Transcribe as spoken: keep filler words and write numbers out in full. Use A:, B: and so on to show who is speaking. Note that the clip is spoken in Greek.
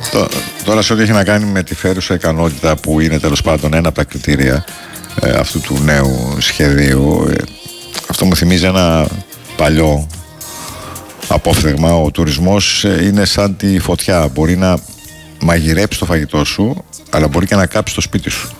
A: Τώρα σε ό,τι έχει να κάνει με τη φέρουσα ικανότητα, που είναι τέλος πάντων ένα από τα κριτήρια ε, αυτού του νέου σχεδίου, ε, αυτό μου θυμίζει ένα παλιό απόφθεγμα. Ο τουρισμός ε, είναι σαν τη φωτιά. Μπορεί να μαγειρέψει το φαγητό σου, αλλά μπορεί και να κάψει το σπίτι σου.